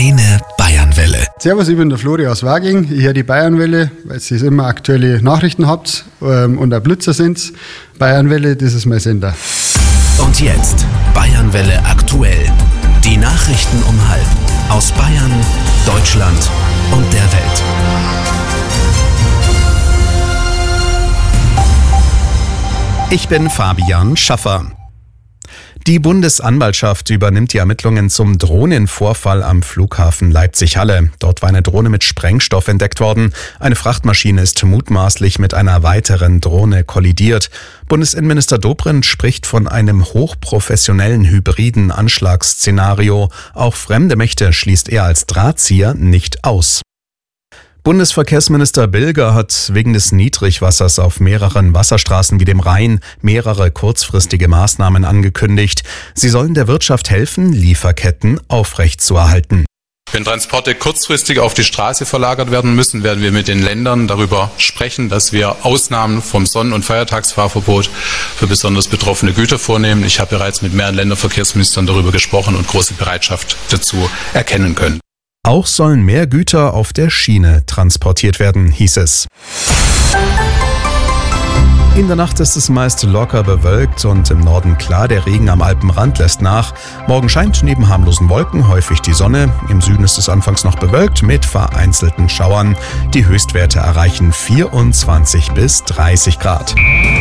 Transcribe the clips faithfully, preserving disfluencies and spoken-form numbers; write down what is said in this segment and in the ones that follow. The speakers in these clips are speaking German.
Deine Bayernwelle. Servus, ich bin der Flori aus Waging. Ich höre die Bayernwelle, weil ihr immer aktuelle Nachrichten habt ähm, und auch Blitzer sind. Bayernwelle, das ist mein Sender. Und jetzt Bayernwelle aktuell. Die Nachrichten um halb aus Bayern, Deutschland und der Welt. Ich bin Fabian Schaffer. Die Bundesanwaltschaft übernimmt die Ermittlungen zum Drohnenvorfall am Flughafen Leipzig-Halle. Dort war eine Drohne mit Sprengstoff entdeckt worden. Eine Frachtmaschine ist mutmaßlich mit einer weiteren Drohne kollidiert. Bundesinnenminister Dobrindt spricht von einem hochprofessionellen hybriden Anschlagsszenario. Auch fremde Mächte schließt er als Drahtzieher nicht aus. Bundesverkehrsminister Bilger hat wegen des Niedrigwassers auf mehreren Wasserstraßen wie dem Rhein mehrere kurzfristige Maßnahmen angekündigt. Sie sollen der Wirtschaft helfen, Lieferketten aufrechtzuerhalten. Wenn Transporte kurzfristig auf die Straße verlagert werden müssen, werden wir mit den Ländern darüber sprechen, dass wir Ausnahmen vom Sonnen- und Feiertagsfahrverbot für besonders betroffene Güter vornehmen. Ich habe bereits mit mehreren Länderverkehrsministern darüber gesprochen und große Bereitschaft dazu erkennen können. Auch sollen mehr Güter auf der Schiene transportiert werden, hieß es. In der Nacht ist es meist locker bewölkt und im Norden klar. Der Regen am Alpenrand lässt nach. Morgen scheint neben harmlosen Wolken häufig die Sonne. Im Süden ist es anfangs noch bewölkt mit vereinzelten Schauern. Die Höchstwerte erreichen vierundzwanzig bis dreißig Grad.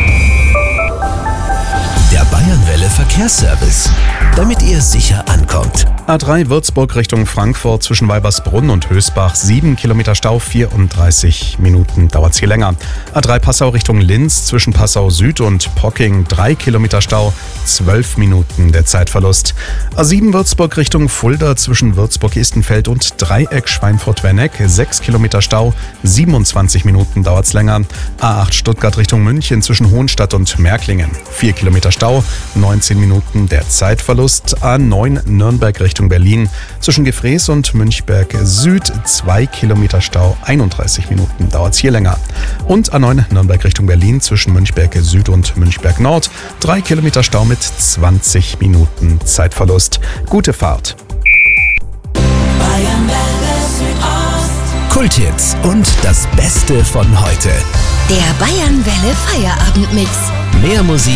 Der Bayernwelle Verkehrsservice, damit ihr sicher ankommt. A drei Würzburg Richtung Frankfurt zwischen Weibersbrunn und Hösbach, sieben Kilometer Stau, vierunddreißig Minuten dauert's hier länger. A drei Passau Richtung Linz zwischen Passau Süd und Pocking, drei Kilometer Stau, zwölf Minuten der Zeitverlust. A sieben Würzburg Richtung Fulda zwischen Würzburg-Istenfeld und Dreieck Schweinfurt-Werneck, sechs Kilometer Stau, siebenundzwanzig Minuten dauert's länger. A acht Stuttgart Richtung München zwischen Hohenstadt und Märklingen, vier Kilometer Stau, neunzehn Minuten der Zeitverlust. A neun Nürnberg Richtung Berlin zwischen Gefrees und Münchberg Süd, zwei Kilometer Stau, einunddreißig Minuten dauert's hier länger. Und A neun Nürnberg Richtung Berlin zwischen Münchberg Süd und Münchberg Nord, drei Kilometer Stau mit zwanzig Minuten Zeitverlust. Gute Fahrt. Kulthits und das Beste von heute. Der Bayernwelle Feierabendmix. Mehr Musik